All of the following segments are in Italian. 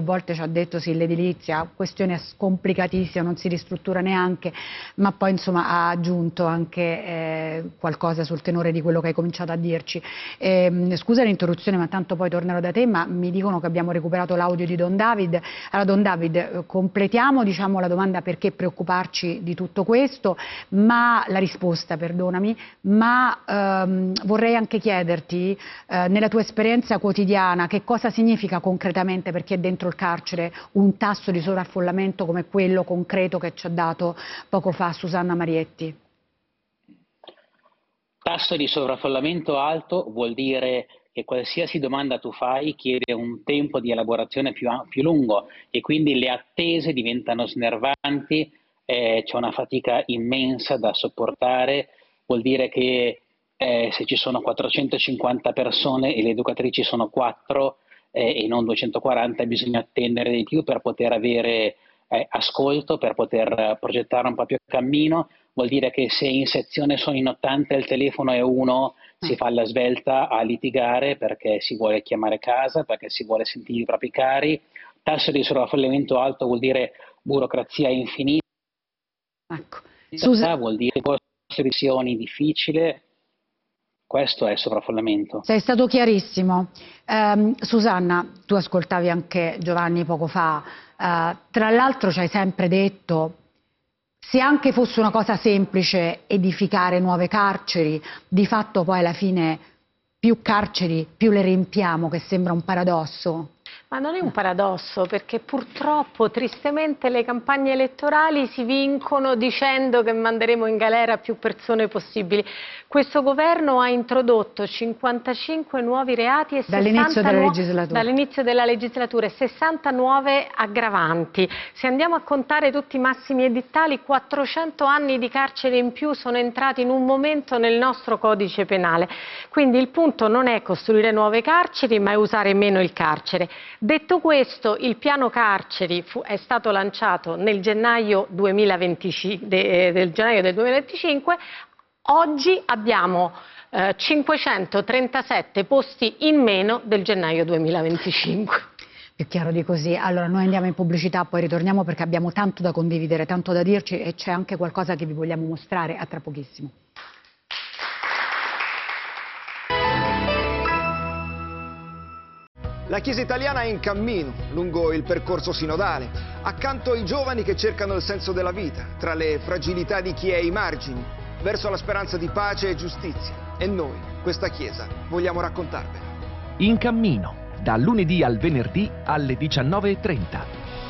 volte ci ha detto sì, l'edilizia, questione complicatissima, non si ristruttura neanche, ma poi insomma ha aggiunto anche qualcosa sul tenore di quello che hai cominciato a dirci. Scusa l'interruzione, ma tanto poi tornerò da te, ma mi dicono che abbiamo recuperato l'audio di Don David. Allora Don David, completiamo diciamo la domanda perché preoccuparci di tutto questo, ma la risposta, perdonami, ma vorrei anche chiederti nella tua esperienza quotidiana che cosa significa concretamente per chi è dentro il carcere un tasso di sovraffollamento come quello concreto che ci ha dato poco fa Susanna Marietti. Tasso di sovraffollamento alto vuol dire che qualsiasi domanda tu fai chiede un tempo di elaborazione più lungo e quindi le attese diventano snervanti, c'è una fatica immensa da sopportare, vuol dire che se ci sono 450 persone e le educatrici sono 4 e non 240, bisogna attendere di più per poter avere ascolto, per poter progettare un proprio cammino. Vuol dire che se in sezione sono in 80 e il telefono è uno, si fa alla svelta a litigare perché si vuole chiamare casa, perché si vuole sentire i propri cari. Tasso di sovraffollamento alto vuol dire burocrazia infinita, Ecco. vuol dire costruzioni difficili. Questo è il sovraffollamento. Sei stato chiarissimo. Susanna, tu ascoltavi anche Giovanni poco fa, tra l'altro ci hai sempre detto se anche fosse una cosa semplice edificare nuove carceri, di fatto poi alla fine più carceri più le riempiamo, che sembra un paradosso. Ma non è un paradosso, perché purtroppo, tristemente, le campagne elettorali si vincono dicendo che manderemo in galera più persone possibili. Questo governo ha introdotto 55 nuovi reati e dall'inizio della legislatura e 60 nuove aggravanti. Se andiamo a contare tutti i massimi edittali, 400 anni di carcere in più sono entrati in un momento nel nostro codice penale. Quindi il punto non è costruire nuove carceri, ma è usare meno il carcere. Detto questo, il piano carceri è stato lanciato nel gennaio 2025, del gennaio del 2025, oggi abbiamo 537 posti in meno del gennaio 2025. Più chiaro di così. Allora noi andiamo in pubblicità, poi ritorniamo perché abbiamo tanto da condividere, tanto da dirci e c'è anche qualcosa che vi vogliamo mostrare. A tra pochissimo. La Chiesa italiana è in cammino lungo il percorso sinodale, accanto ai giovani che cercano il senso della vita, tra le fragilità di chi è ai margini, verso la speranza di pace e giustizia. E noi, questa Chiesa, vogliamo raccontarvela. In cammino, dal lunedì al venerdì alle 19:30.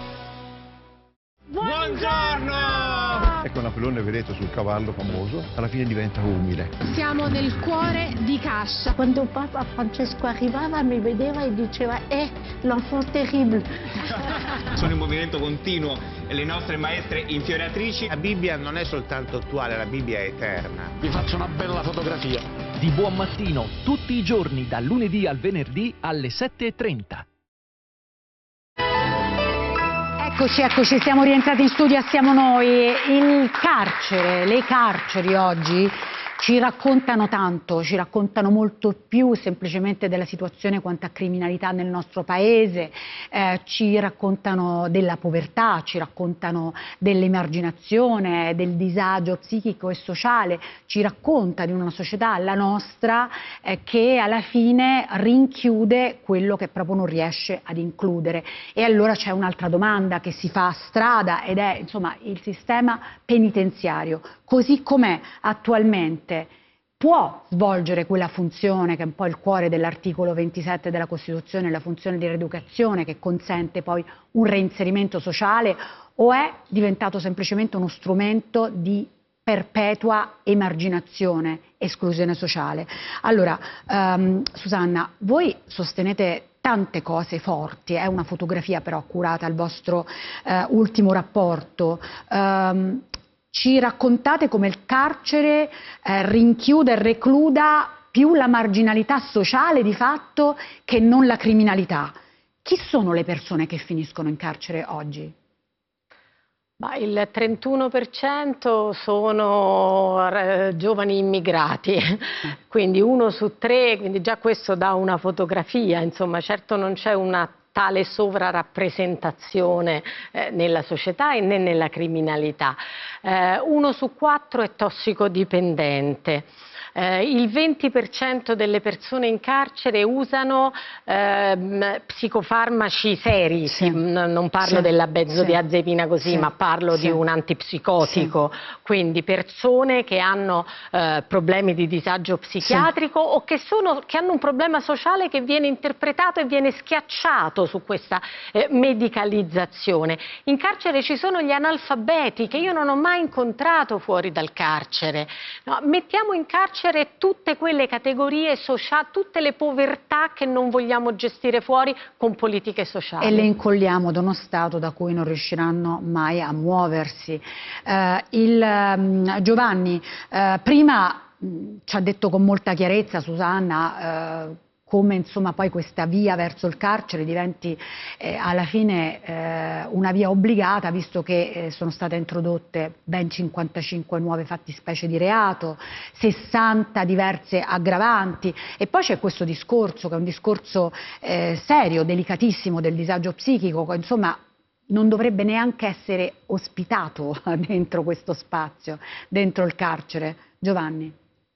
Buongiorno! Ecco Napoleone, vedete, sul cavallo famoso, alla fine diventa umile. Siamo nel cuore di Cascia. Quando Papa Francesco arrivava mi vedeva e diceva l'enfant terrible. Sono in movimento continuo le nostre maestre infioriatrici. La Bibbia non è soltanto attuale, la Bibbia è eterna. Vi faccio una bella fotografia. Di buon mattino, tutti i giorni, dal lunedì al venerdì alle 7:30. Eccoci, siamo rientrati in studio, siamo noi. Il carcere, le carceri oggi ci raccontano tanto, ci raccontano molto più semplicemente della situazione quanto a criminalità nel nostro paese, ci raccontano della povertà, ci raccontano dell'emarginazione, del disagio psichico e sociale, ci racconta di una società, la nostra, che alla fine rinchiude quello che proprio non riesce ad includere. E allora c'è un'altra domanda che si fa strada ed è insomma il sistema penitenziario, così com'è attualmente, può svolgere quella funzione che è un po' il cuore dell'articolo 27 della Costituzione, la funzione di rieducazione che consente poi un reinserimento sociale, o è diventato semplicemente uno strumento di perpetua emarginazione, esclusione sociale? Allora, Susanna, voi sostenete tante cose forti, è una fotografia però accurata al vostro ultimo rapporto. Ci raccontate come il carcere rinchiuda e recluda più la marginalità sociale di fatto che non la criminalità. Chi sono le persone che finiscono in carcere oggi? Il 31% sono giovani immigrati, quindi 1 su 3, quindi già questo dà una fotografia, insomma certo non c'è una tale sovrarappresentazione nella società e né nella criminalità. 1 su 4 è tossicodipendente. Il 20% delle persone in carcere usano psicofarmaci seri, sì. Non parlo della benzodiazepina così, ma parlo di un antipsicotico, quindi persone che hanno problemi di disagio psichiatrico o che hanno un problema sociale che viene interpretato e viene schiacciato su questa medicalizzazione. In carcere ci sono gli analfabeti che io non ho mai incontrato fuori dal carcere. No, mettiamo in carcere tutte quelle categorie sociali, tutte le povertà che non vogliamo gestire fuori con politiche sociali. E le incolliamo da uno Stato da cui non riusciranno mai a muoversi. Giovanni, prima ci ha detto con molta chiarezza Susanna come insomma poi questa via verso il carcere diventi alla fine una via obbligata, visto che sono state introdotte ben 55 nuove fattispecie di reato, 60 diverse aggravanti, e poi c'è questo discorso che è un discorso serio, delicatissimo, del disagio psichico, che insomma non dovrebbe neanche essere ospitato dentro questo spazio, dentro il carcere. Giovanni.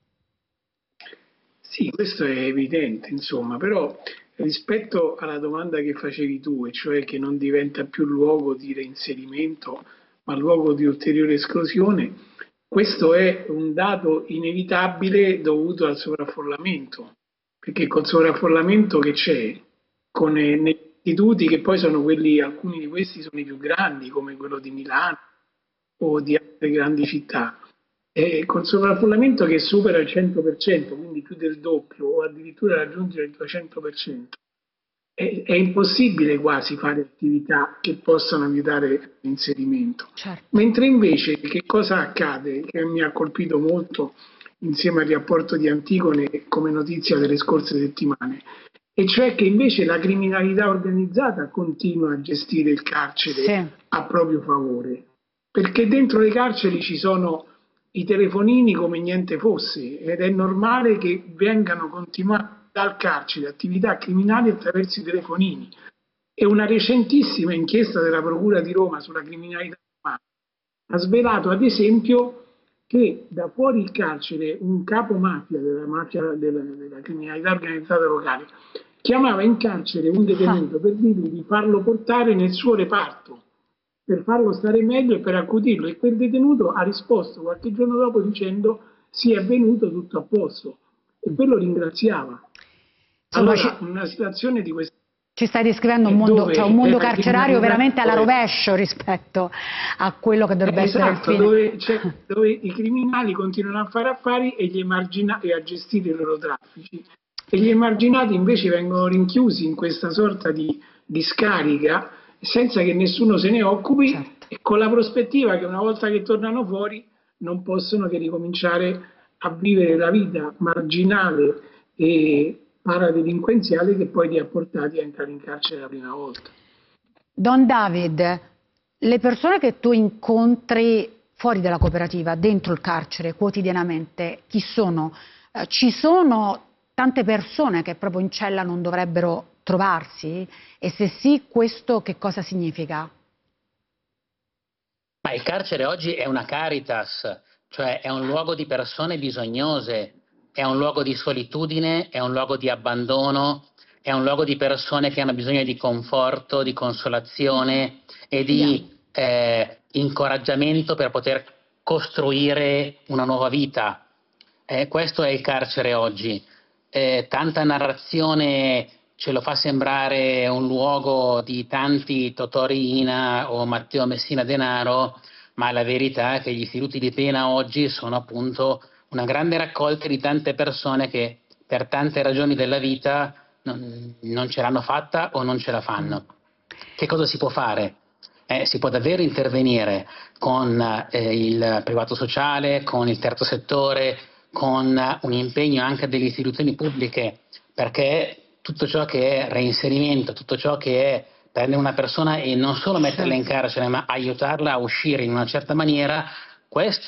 Sì, questo è evidente, insomma, però rispetto alla domanda che facevi tu, e cioè che non diventa più luogo di reinserimento, ma luogo di ulteriore esclusione, questo è un dato inevitabile dovuto al sovraffollamento, perché col sovraffollamento che c'è, con negli istituti che poi sono quelli, alcuni di questi sono i più grandi, come quello di Milano o di altre grandi città, col sovraffollamento che supera il 100%, quindi più del doppio o addirittura raggiungere il 200%, è impossibile quasi fare attività che possano aiutare l'inserimento. Certo. Mentre invece che cosa accade, che mi ha colpito molto insieme al rapporto di Antigone come notizia delle scorse settimane, e cioè che invece la criminalità organizzata continua a gestire il carcere a proprio favore, perché dentro le carceri ci sono i telefonini come niente fosse, ed è normale che vengano continuate dal carcere attività criminali attraverso i telefonini. E una recentissima inchiesta della Procura di Roma sulla criminalità umana ha svelato ad esempio che da fuori il carcere un capo mafia della criminalità organizzata locale chiamava in carcere un detenuto per dirgli di farlo portare nel suo reparto, per farlo stare meglio e per accudirlo, e quel detenuto ha risposto qualche giorno dopo dicendo sì, è venuto, tutto a posto, e quello ringraziava. Allora, una situazione di questo... Ci stai descrivendo un mondo, cioè un mondo carcerario veramente alla rovescio rispetto a quello che dovrebbe essere il fine. Dove i criminali continuano a fare affari e a gestire i loro traffici, e gli emarginati invece vengono rinchiusi in questa sorta di discarica senza che nessuno se ne occupi, e con la prospettiva che una volta che tornano fuori non possono che ricominciare a vivere la vita marginale e paradelinquenziale che poi li ha portati a entrare in carcere la prima volta. Don David, le persone che tu incontri fuori dalla cooperativa, dentro il carcere, quotidianamente, chi sono? Ci sono tante persone che proprio in cella non dovrebbero trovarsi? E se sì, questo che cosa significa? Ma il carcere oggi è una caritas, cioè è un luogo di persone bisognose, è un luogo di solitudine, è un luogo di abbandono, è un luogo di persone che hanno bisogno di conforto, di consolazione e di incoraggiamento per poter costruire una nuova vita. Questo è il carcere oggi. Tanta narrazione ce lo fa sembrare un luogo di tanti Totò Riina o Matteo Messina Denaro, ma la verità è che gli istituti di pena oggi sono appunto una grande raccolta di tante persone che per tante ragioni della vita non ce l'hanno fatta o non ce la fanno. Che cosa si può fare? Si può davvero intervenire con il privato sociale, con il terzo settore, con un impegno anche delle istituzioni pubbliche, perché tutto ciò che è reinserimento, tutto ciò che è prendere una persona e non solo metterla in carcere, ma aiutarla a uscire in una certa maniera, questo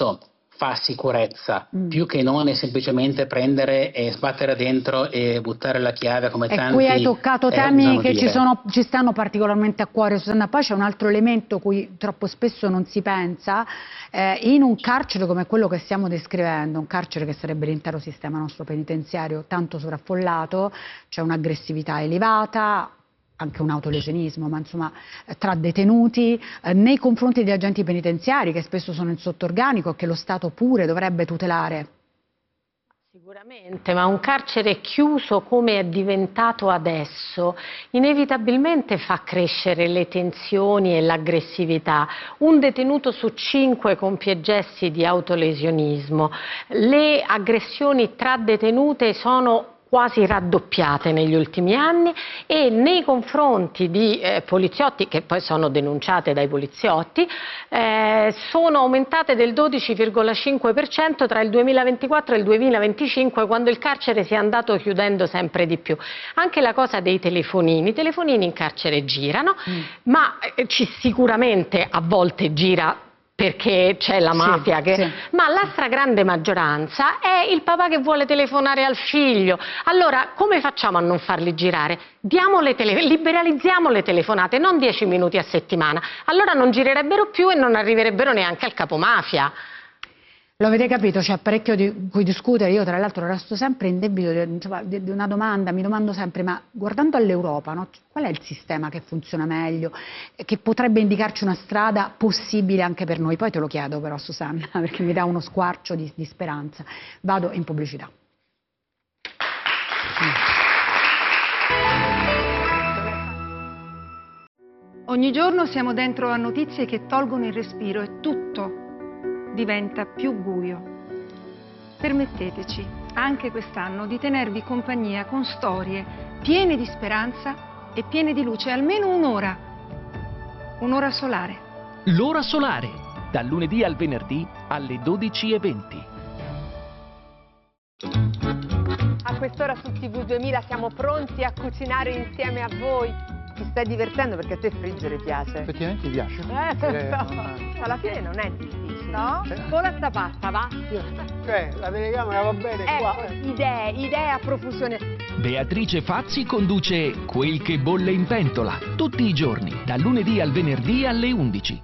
fa sicurezza, più che non è semplicemente prendere e sbattere dentro e buttare la chiave come tanti. E qui hai toccato temi che ci stanno particolarmente a cuore, Susanna. Poi c'è un altro elemento cui troppo spesso non si pensa, in un carcere come quello che stiamo descrivendo, un carcere che sarebbe l'intero sistema nostro penitenziario tanto sovraffollato, c'è un'aggressività elevata, anche un autolesionismo, ma insomma tra detenuti, nei confronti degli agenti penitenziari che spesso sono in sottorganico e che lo Stato pure dovrebbe tutelare. Sicuramente, ma un carcere chiuso come è diventato adesso inevitabilmente fa crescere le tensioni e l'aggressività. Un detenuto su 5 compie gesti di autolesionismo. Le aggressioni tra detenute sono quasi raddoppiate negli ultimi anni e nei confronti di poliziotti, che poi sono denunciate dai poliziotti, sono aumentate del 12,5% tra il 2024 e il 2025, quando il carcere si è andato chiudendo sempre di più. Anche la cosa dei telefonini, i telefonini in carcere girano, ma sicuramente a volte gira perché c'è la mafia, ma la stragrande maggioranza è il papà che vuole telefonare al figlio. Allora come facciamo a non farli girare? Liberalizziamo le telefonate, non 10 minuti a settimana, allora non girerebbero più e non arriverebbero neanche al capomafia. Lo avete capito, c'è parecchio di cui discutere. Io tra l'altro resto sempre in debito di una domanda, mi domando sempre, ma guardando all'Europa, no, qual è il sistema che funziona meglio, che potrebbe indicarci una strada possibile anche per noi? Poi te lo chiedo però, Susanna, perché mi dà uno squarcio di speranza. Vado in pubblicità. Ogni giorno siamo dentro a notizie che tolgono il respiro e tutto diventa più buio. Permetteteci, anche quest'anno, di tenervi compagnia con storie piene di speranza e piene di luce, almeno un'ora. Un'ora solare. L'ora solare, dal lunedì al venerdì alle 12:20. A quest'ora su TV 2000 siamo pronti a cucinare insieme a voi. Ti stai divertendo perché a te friggere piace? Effettivamente mi piace. Alla fine non è difficile. No? Vola sta pasta, va? La telecamera va bene qua. Idee a profusione. Beatrice Fazzi conduce Quel che bolle in pentola, tutti i giorni, dal lunedì al venerdì alle 11.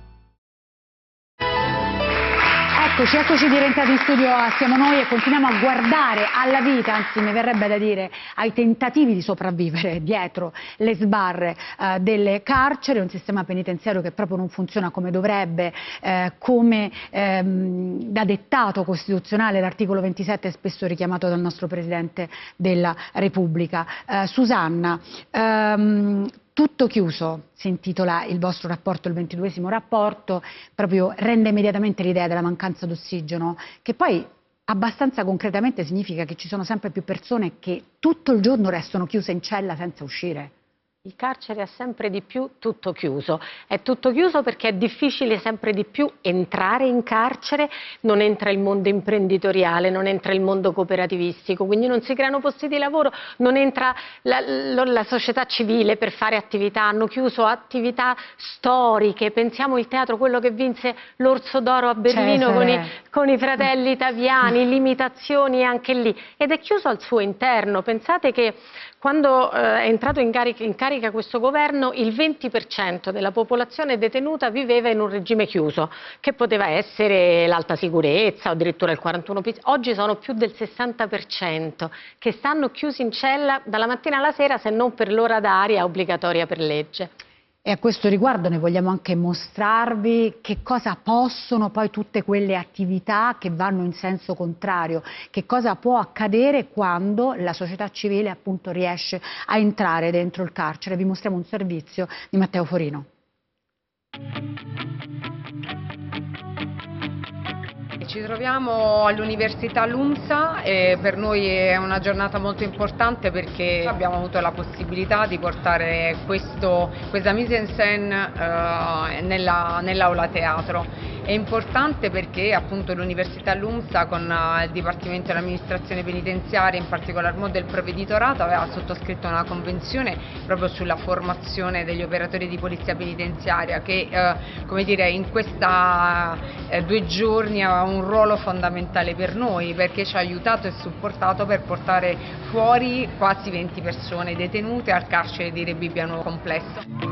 Eccoci rientrati in studio, siamo noi e continuiamo a guardare alla vita, anzi mi verrebbe da dire ai tentativi di sopravvivere dietro le sbarre delle carceri, un sistema penitenziario che proprio non funziona come dovrebbe, come da dettato costituzionale, l'articolo 27 è spesso richiamato dal nostro Presidente della Repubblica. Susanna, tutto chiuso, si intitola il vostro rapporto, il 22esimo rapporto, proprio rende immediatamente l'idea della mancanza d'ossigeno, che poi abbastanza concretamente significa che ci sono sempre più persone che tutto il giorno restano chiuse in cella senza uscire. Il carcere è sempre di più tutto chiuso. È tutto chiuso perché è difficile sempre di più entrare in carcere, non entra il mondo imprenditoriale, non entra il mondo cooperativistico, quindi non si creano posti di lavoro, non entra la società civile per fare attività, hanno chiuso attività storiche, pensiamo il teatro, quello che vinse l'Orso d'Oro a Berlino con i fratelli italiani, limitazioni anche lì, ed è chiuso al suo interno. Pensate che quando è entrato in carica questo governo, il 20% della popolazione detenuta viveva in un regime chiuso, che poteva essere l'alta sicurezza o addirittura il 41%. Oggi sono più del 60% che stanno chiusi in cella dalla mattina alla sera, se non per l'ora d'aria obbligatoria per legge. E a questo riguardo noi vogliamo anche mostrarvi che cosa possono poi tutte quelle attività che vanno in senso contrario, che cosa può accadere quando la società civile appunto riesce a entrare dentro il carcere. Vi mostriamo un servizio di Matteo Forino. Ci troviamo all'Università LUMSA e per noi è una giornata molto importante perché abbiamo avuto la possibilità di portare questa mise en scène nell'aula teatro. È importante perché appunto l'Università LUMSA con il Dipartimento dell'Amministrazione Penitenziaria, in particolar modo del Provveditorato, aveva sottoscritto una convenzione proprio sulla formazione degli operatori di polizia penitenziaria che come dire, in questa 2 giorni aveva un ruolo fondamentale per noi, perché ci ha aiutato e supportato per portare fuori quasi 20 persone detenute al carcere di Rebibbia Nuovo Complesso.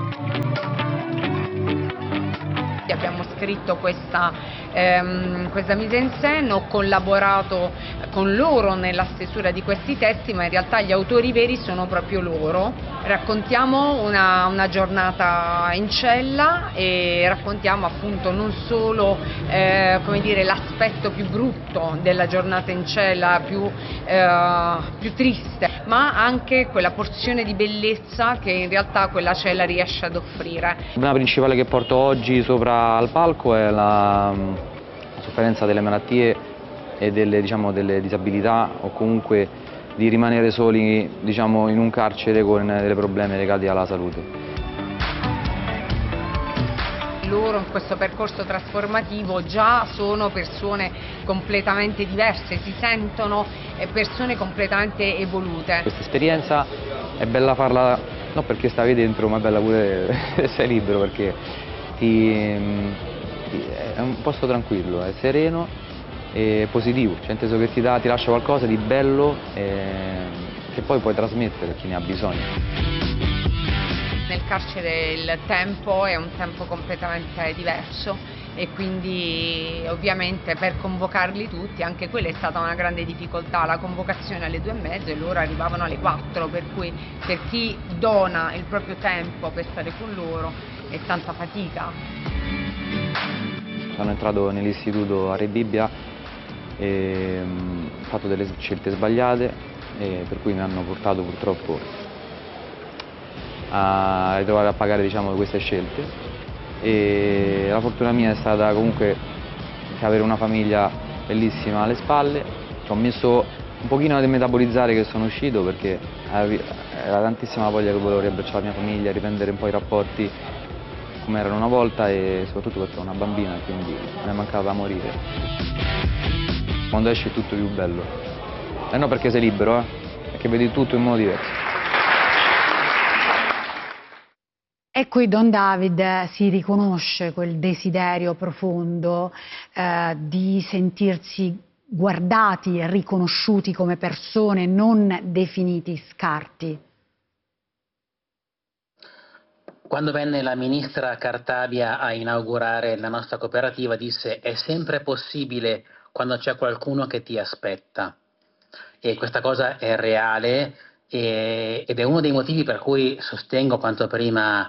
Abbiamo scritto questa mise en scène, ho collaborato con loro nella stesura di questi testi, ma in realtà gli autori veri sono proprio loro. Raccontiamo una giornata in cella e raccontiamo appunto non solo come dire, l'aspetto più brutto della giornata in cella, più triste, ma anche quella porzione di bellezza che in realtà quella cella riesce ad offrire. Il problema principale che porto oggi sopra al palco è la sofferenza delle malattie e delle disabilità, o comunque di rimanere soli in un carcere con dei problemi legati alla salute. Loro in questo percorso trasformativo già sono persone completamente diverse, si sentono persone completamente evolute. Questa esperienza è bella farla non perché stavi dentro, ma è bella pure sei libero, perché è un posto tranquillo, è sereno e positivo, cioè nel senso che ti lascia qualcosa di bello che poi puoi trasmettere a chi ne ha bisogno. Nel carcere il tempo è un tempo completamente diverso e quindi ovviamente per convocarli tutti, anche quella è stata una grande difficoltà, la convocazione alle 2:30 e loro arrivavano alle 4, per cui per chi dona il proprio tempo per stare con loro è tanta fatica. Sono entrato nell'istituto a Rebibbia e ho fatto delle scelte sbagliate, per cui mi hanno portato purtroppo a ritrovare a pagare queste scelte, e la fortuna mia è stata comunque avere una famiglia bellissima alle spalle. Ci ho messo un pochino a metabolizzare che sono uscito, perché era tantissima voglia che volevo riabbracciare la mia famiglia, riprendere un po' i rapporti come erano una volta, e soprattutto perché ho una bambina, quindi mi è mancata da morire. Quando esci è tutto più bello, e non perché sei libero, perché vedi tutto in modo diverso. E qui Don David si riconosce quel desiderio profondo di sentirsi guardati e riconosciuti come persone, non definiti scarti. Quando venne la ministra Cartabia a inaugurare la nostra cooperativa, disse: è sempre possibile quando c'è qualcuno che ti aspetta. E questa cosa è reale ed è uno dei motivi per cui sostengo quanto prima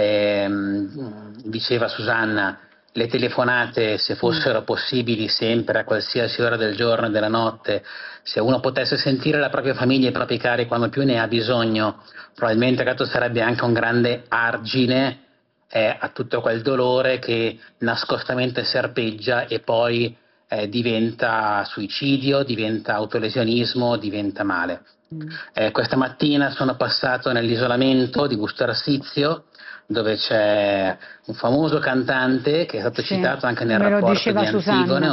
diceva Susanna: le telefonate, se fossero possibili sempre, a qualsiasi ora del giorno e della notte, se uno potesse sentire la propria famiglia e i propri cari quando più ne ha bisogno, probabilmente questo sarebbe anche un grande argine a tutto quel dolore che nascostamente serpeggia e poi diventa suicidio, diventa autolesionismo, diventa male. Questa mattina sono passato nell'isolamento di Busto Arsizio, dove c'è un famoso cantante che è stato citato anche nel rapporto di Antigone,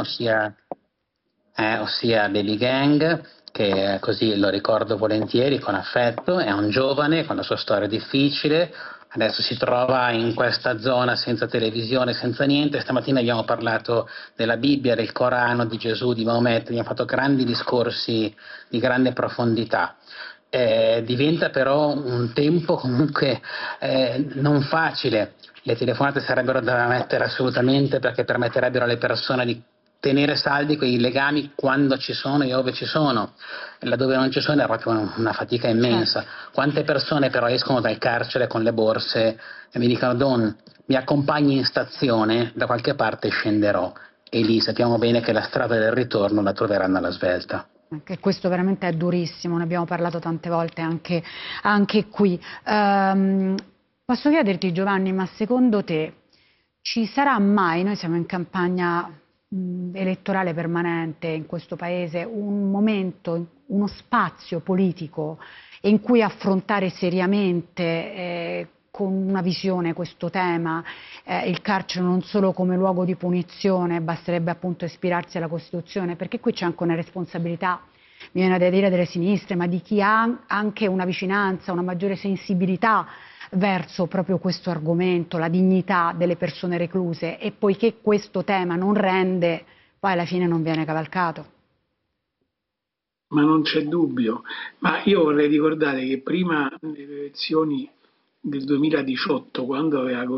ossia Baby Gang, che così lo ricordo volentieri, con affetto. È un giovane con la sua storia difficile, adesso si trova in questa zona senza televisione, senza niente. Stamattina abbiamo parlato della Bibbia, del Corano, di Gesù, di Maometto, abbiamo fatto grandi discorsi di grande profondità. Diventa però un tempo comunque non facile. Le telefonate sarebbero da mettere assolutamente, perché permetterebbero alle persone di tenere saldi quei legami quando ci sono e ove ci sono. Laddove non ci sono è proprio una fatica immensa. Quante persone però escono dal carcere con le borse e mi dicono: Don, mi accompagni in stazione, da qualche parte scenderò, e lì sappiamo bene che la strada del ritorno la troveranno alla svelta. Che questo veramente è durissimo, ne abbiamo parlato tante volte anche qui. Posso chiederti, Giovanni, ma secondo te ci sarà mai, noi siamo in campagna elettorale permanente in questo paese, un momento, uno spazio politico in cui affrontare seriamente con una visione questo tema, il carcere non solo come luogo di punizione, basterebbe appunto ispirarsi alla Costituzione, perché qui c'è anche una responsabilità, mi viene da dire, delle sinistre, ma di chi ha anche una vicinanza, una maggiore sensibilità verso proprio questo argomento, la dignità delle persone recluse, e poiché questo tema non rende, poi alla fine non viene cavalcato. Ma non c'è dubbio, ma io vorrei ricordare che prima delle elezioni del 2018, quando aveva